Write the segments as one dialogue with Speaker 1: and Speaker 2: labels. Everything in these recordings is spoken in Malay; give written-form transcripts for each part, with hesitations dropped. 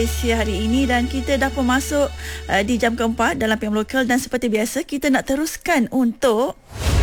Speaker 1: Malaysia hari ini dan kita dah pun masuk di jam keempat dalam PM Lokal dan seperti biasa kita nak teruskan untuk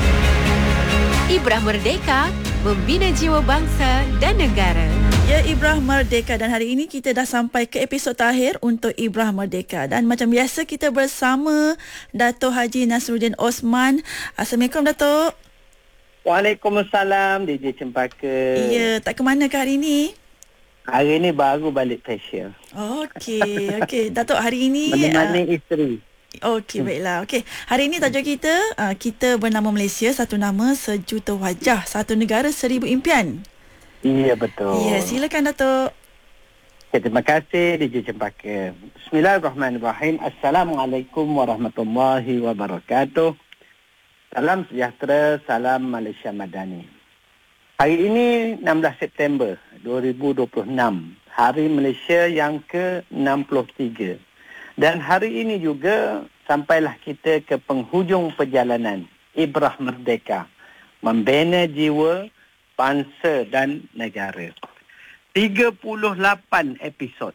Speaker 2: Ibrah Merdeka, membina jiwa bangsa dan negara.
Speaker 1: Ya, Ibrah Merdeka, dan hari ini kita dah sampai ke episod terakhir untuk Ibrah Merdeka dan macam biasa kita bersama Dato' Haji Nasruddin Osman. Assalamualaikum Dato'.
Speaker 3: Waalaikumsalam DJ Cempaka.
Speaker 1: Ya, tak ke mana ke hari ini?
Speaker 3: Hari ni baru balik facial.
Speaker 1: Okey. Dato' hari ini
Speaker 3: menemani isteri.
Speaker 1: Okey, baiklah. Okey. Hari ini tajuk kita, kita bernama Malaysia, satu nama, sejuta wajah, satu negara, 1000 impian.
Speaker 3: Ya, betul.
Speaker 1: Ya, silakan Dato'.
Speaker 3: Okay, terima kasih DJ Cempaka. Bismillahirrahmanirrahim. Assalamualaikum warahmatullahi wabarakatuh. Salam sejahtera, salam Malaysia Madani. Hari ini 16 September 2026, Hari Malaysia yang ke-63. Dan hari ini juga sampailah kita ke penghujung perjalanan Ibrah Merdeka, membina jiwa, bangsa dan negara. 38 episod,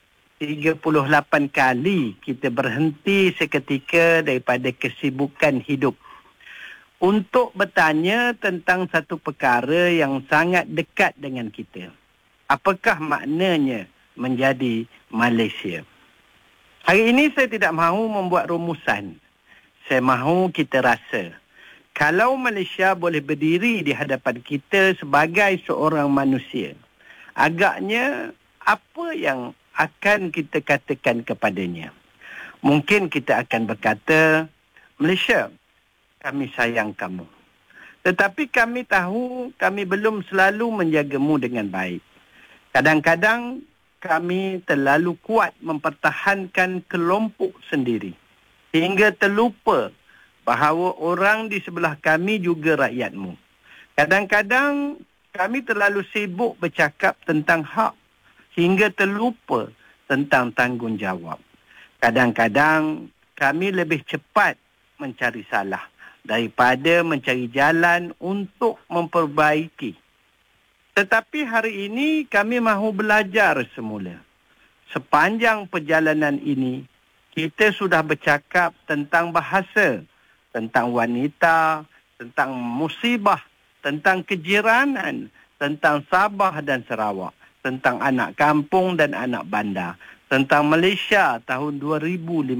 Speaker 3: 38 kali kita berhenti seketika daripada kesibukan hidup untuk bertanya tentang satu perkara yang sangat dekat dengan kita. Apakah maknanya menjadi Malaysia? Hari ini saya tidak mahu membuat rumusan. Saya mahu kita rasa, kalau Malaysia boleh berdiri di hadapan kita sebagai seorang manusia, agaknya apa yang akan kita katakan kepadanya? Mungkin kita akan berkata, Malaysia, kami sayang kamu. Tetapi kami tahu kami belum selalu menjagamu dengan baik. Kadang-kadang kami terlalu kuat mempertahankan kelompok sendiri hingga terlupa bahawa orang di sebelah kami juga rakyatmu. Kadang-kadang kami terlalu sibuk bercakap tentang hak hingga terlupa tentang tanggungjawab. Kadang-kadang kami lebih cepat mencari salah daripada mencari jalan untuk memperbaiki. Tetapi hari ini kami mahu belajar semula. Sepanjang perjalanan ini, kita sudah bercakap tentang bahasa, tentang wanita, tentang musibah, tentang kejiranan, tentang Sabah dan Sarawak, tentang anak kampung dan anak bandar, tentang Malaysia tahun 2050,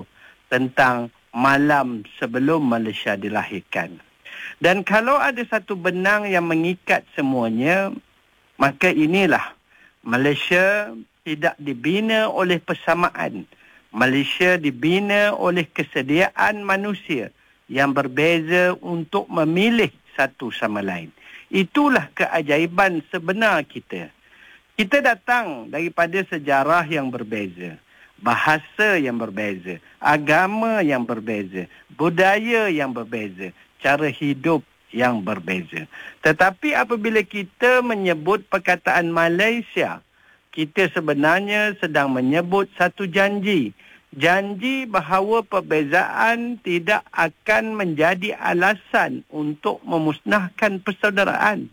Speaker 3: tentang malam sebelum Malaysia dilahirkan. Dan kalau ada satu benang yang mengikat semuanya, maka inilah Malaysia tidak dibina oleh persamaan. Malaysia dibina oleh kesediaan manusia yang berbeza untuk memilih satu sama lain. Itulah keajaiban sebenar kita. Kita datang daripada sejarah yang berbeza, bahasa yang berbeza, agama yang berbeza, budaya yang berbeza, cara hidup yang berbeza. Tetapi apabila kita menyebut perkataan Malaysia, kita sebenarnya sedang menyebut satu janji. Janji bahawa perbezaan tidak akan menjadi alasan untuk memusnahkan persaudaraan.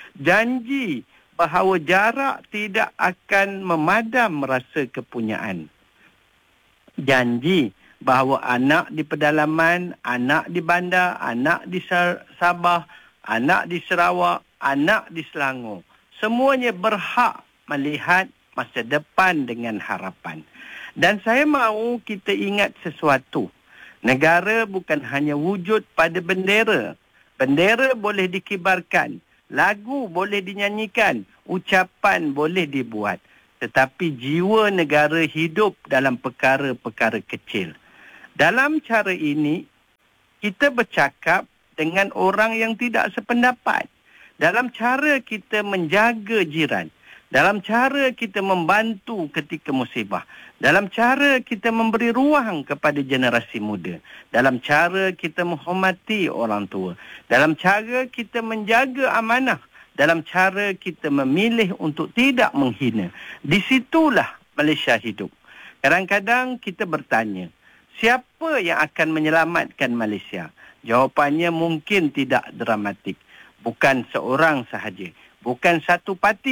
Speaker 3: Janji bahawa jarak tidak akan memadam rasa kepunyaan. Janji bahawa anak di pedalaman, anak di bandar, anak di Sabah, anak di Sarawak, anak di Selangor, semuanya berhak melihat masa depan dengan harapan. Dan saya mahu kita ingat sesuatu. Negara bukan hanya wujud pada bendera. Bendera boleh dikibarkan, lagu boleh dinyanyikan, ucapan boleh dibuat. Tetapi jiwa negara hidup dalam perkara-perkara kecil. Dalam cara ini, kita bercakap dengan orang yang tidak sependapat. Dalam cara kita menjaga jiran. Dalam cara kita membantu ketika musibah. Dalam cara kita memberi ruang kepada generasi muda. Dalam cara kita menghormati orang tua. Dalam cara kita menjaga amanah. Dalam cara kita memilih untuk tidak menghina. Di situlah Malaysia hidup. Kadang-kadang kita bertanya, siapa yang akan menyelamatkan Malaysia? Jawapannya mungkin tidak dramatik. Bukan seorang sahaja. Bukan satu parti.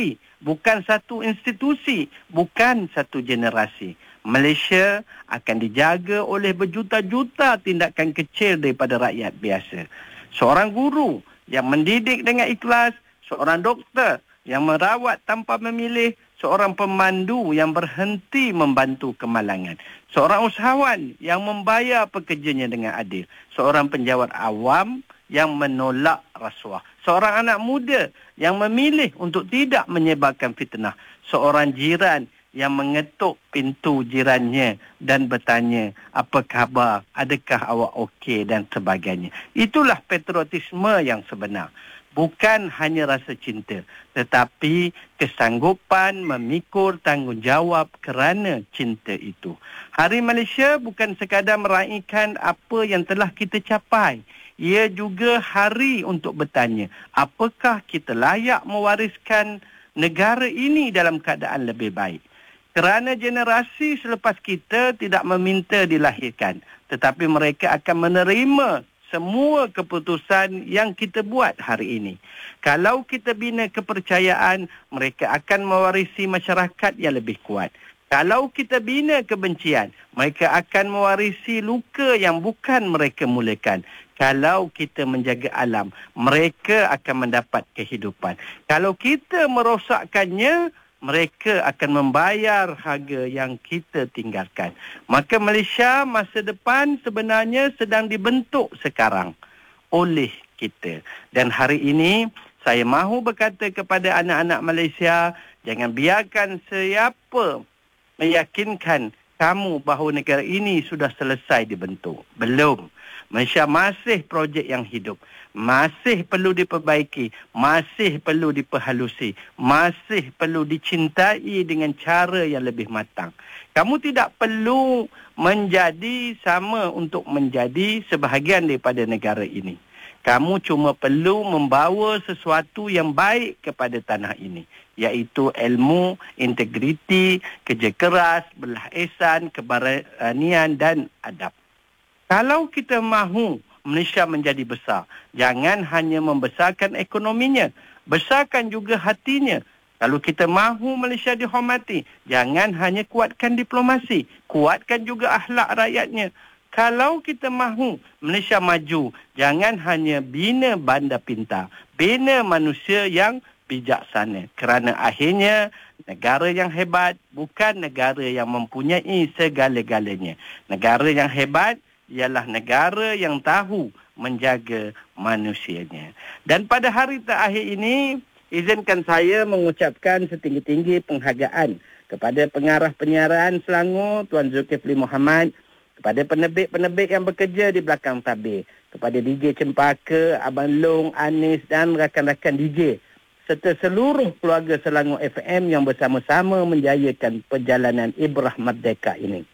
Speaker 3: bukan satu institusi, bukan satu generasi. Malaysia akan dijaga oleh berjuta-juta tindakan kecil daripada rakyat biasa. Seorang guru yang mendidik dengan ikhlas, seorang doktor yang merawat tanpa memilih, seorang pemandu yang berhenti membantu kemalangan, seorang usahawan yang membayar pekerjanya dengan adil, seorang penjawat awam yang menolak rasuah, seorang anak muda yang memilih untuk tidak menyebarkan fitnah, seorang jiran yang mengetuk pintu jirannya dan bertanya, apa khabar, adakah awak okey dan sebagainya. Itulah patriotisme yang sebenar. Bukan hanya rasa cinta, tetapi kesanggupan memikul tanggungjawab kerana cinta itu. Hari Malaysia bukan sekadar meraihkan apa yang telah kita capai. Ia juga hari untuk bertanya, apakah kita layak mewariskan negara ini dalam keadaan lebih baik. Kerana generasi selepas kita tidak meminta dilahirkan, tetapi mereka akan menerima semua keputusan yang kita buat hari ini. Kalau kita bina kepercayaan, mereka akan mewarisi masyarakat yang lebih kuat. Kalau kita bina kebencian, mereka akan mewarisi luka yang bukan mereka mulakan. Kalau kita menjaga alam, mereka akan mendapat kehidupan. Kalau kita merosakkannya, mereka akan membayar harga yang kita tinggalkan. Maka Malaysia masa depan sebenarnya sedang dibentuk sekarang oleh kita. Dan hari ini saya mahu berkata kepada anak-anak Malaysia, jangan biarkan siapa meyakinkan kamu bahawa negara ini sudah selesai dibentuk. Belum. Malaysia masih projek yang hidup. Masih perlu diperbaiki. Masih perlu diperhalusi. Masih perlu dicintai dengan cara yang lebih matang. Kamu tidak perlu menjadi sama untuk menjadi sebahagian daripada negara ini. Kamu cuma perlu membawa sesuatu yang baik kepada tanah ini. Iaitu ilmu, integriti, kerja keras, belah ihsan, keberanian dan adab. Kalau kita mahu Malaysia menjadi besar, jangan hanya membesarkan ekonominya, besarkan juga hatinya. Kalau kita mahu Malaysia dihormati, jangan hanya kuatkan diplomasi, kuatkan juga akhlak rakyatnya. Kalau kita mahu Malaysia maju, jangan hanya bina bandar pintar, bina manusia yang bijaksana. Kerana akhirnya negara yang hebat bukan negara yang mempunyai segala-galanya. Negara yang hebat ialah negara yang tahu menjaga manusianya. Dan pada hari terakhir ini, izinkan saya mengucapkan setinggi-tinggi penghargaan kepada pengarah penyiaran Selangor, Tuan Zulkifli Mohamad, kepada penerbit-penerbit yang bekerja di belakang tabir, kepada DJ Cempaka, Abang Long, Anis dan rakan-rakan DJ, serta seluruh keluarga Selangor FM yang bersama-sama menjayakan perjalanan Ibrah Merdeka ini.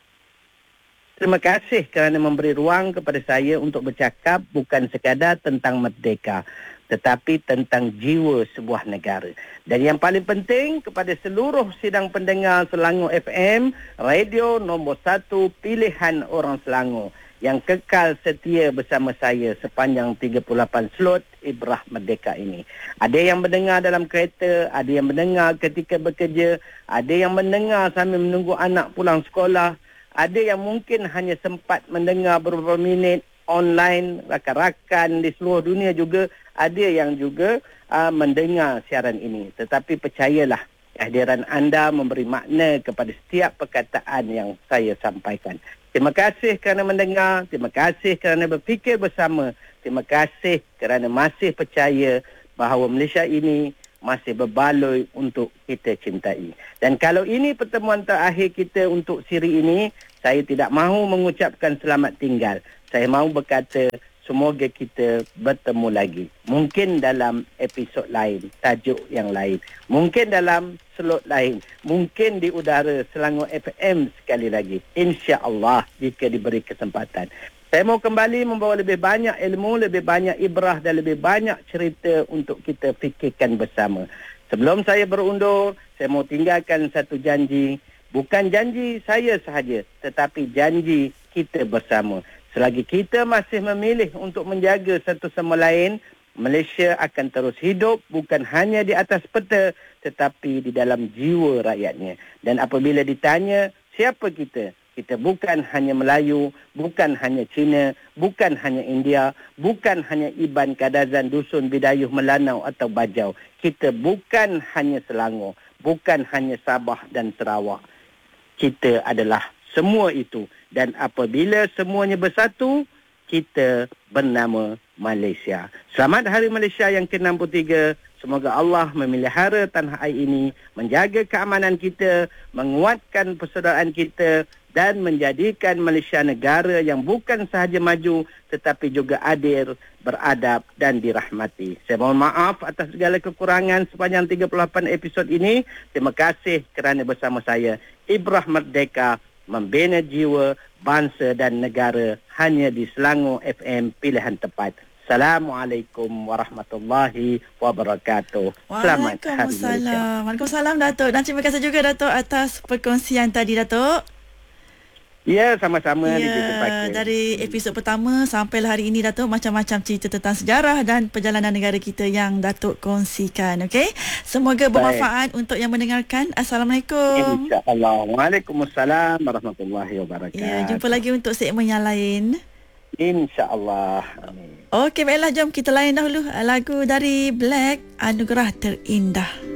Speaker 3: Terima kasih kerana memberi ruang kepada saya untuk bercakap bukan sekadar tentang merdeka, tetapi tentang jiwa sebuah negara. Dan yang paling penting, kepada seluruh sidang pendengar Selangor FM, radio nombor 1 pilihan orang Selangor yang kekal setia bersama saya sepanjang 38 slot Ibrah Merdeka ini. Ada yang mendengar dalam kereta, ada yang mendengar ketika bekerja, ada yang mendengar sambil menunggu anak pulang sekolah, ada yang mungkin hanya sempat mendengar beberapa minit online, rakan-rakan di seluruh dunia juga ada yang juga mendengar siaran ini. Tetapi percayalah, kehadiran anda memberi makna kepada setiap perkataan yang saya sampaikan. Terima kasih kerana mendengar, terima kasih kerana berfikir bersama, terima kasih kerana masih percaya bahawa Malaysia ini masih berbaloi untuk kita cintai. Dan kalau ini pertemuan terakhir kita untuk siri ini, saya tidak mahu mengucapkan selamat tinggal. Saya mahu berkata, semoga kita bertemu lagi. Mungkin dalam episod lain, tajuk yang lain. Mungkin dalam slot lain. Mungkin di udara Selangor FM sekali lagi. InsyaAllah, jika diberi kesempatan. Saya mau kembali membawa lebih banyak ilmu, lebih banyak ibrah dan lebih banyak cerita untuk kita fikirkan bersama. Sebelum saya berundur, saya mau tinggalkan satu janji. Bukan janji saya sahaja, tetapi janji kita bersama. Selagi kita masih memilih untuk menjaga satu sama lain, Malaysia akan terus hidup bukan hanya di atas peta tetapi di dalam jiwa rakyatnya. Dan apabila ditanya siapa kita? Kita bukan hanya Melayu, bukan hanya Cina, bukan hanya India, bukan hanya Iban, Kadazan, Dusun, Bidayuh, Melanau atau Bajau. Kita bukan hanya Selangor, bukan hanya Sabah dan Sarawak. Kita adalah semua itu. Dan apabila semuanya bersatu, kita bernama Malaysia. Selamat Hari Malaysia yang ke-63. Semoga Allah memelihara tanah air ini, menjaga keamanan kita, menguatkan persaudaraan kita dan menjadikan Malaysia negara yang bukan sahaja maju tetapi juga adil, beradab dan dirahmati. Saya mohon maaf atas segala kekurangan sepanjang 38 episod ini. Terima kasih kerana bersama saya Ibrah Merdeka membina jiwa, bangsa dan negara hanya di Selangor FM Pilihan Tepat. Assalamualaikum warahmatullahi wabarakatuh. Selamat Hari Malaysia.
Speaker 1: Waalaikumsalam Datuk. Dan terima kasih juga Datuk atas perkongsian tadi Datuk.
Speaker 3: Ya, sama-sama.
Speaker 1: Dari episod pertama sampai hari ini Datuk, macam-macam cerita tentang sejarah dan perjalanan negara kita yang Datuk kongsikan. Okey, semoga bermanfaat untuk yang mendengarkan. Assalamualaikum.
Speaker 3: InsyaAllah. Waalaikumsalam warahmatullahi wabarakatuh.
Speaker 1: Ya, jumpa lagi untuk segmen yang lain.
Speaker 3: InsyaAllah. Amin.
Speaker 1: Okey, baiklah, jom kita layan dahulu lagu dari Black, Anugerah Terindah.